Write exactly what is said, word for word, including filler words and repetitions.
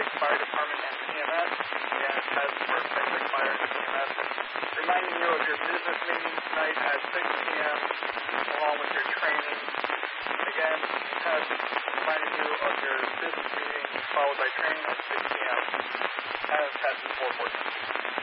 Lake Fire Department and E M S. Again, test for Spice Lake Fire and E M S. Reminding you of your business meeting tonight at six p.m. along with your training. Again, test reminding you of your business meeting followed by training at six p.m. and test is four fourteen.